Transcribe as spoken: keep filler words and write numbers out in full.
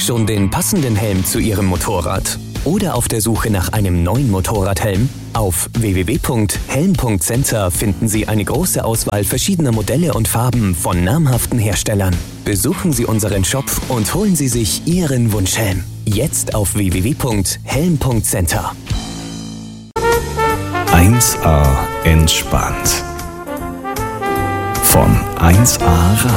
Schon den passenden Helm zu Ihrem Motorrad? Oder auf der Suche nach einem neuen Motorradhelm? Auf w w w punkt helm punkt center finden Sie eine große Auswahl verschiedener Modelle und Farben von namhaften Herstellern. Besuchen Sie unseren Shop und holen Sie sich Ihren Wunschhelm. Jetzt auf w w w punkt helm punkt center. eins A entspannt. Von eins A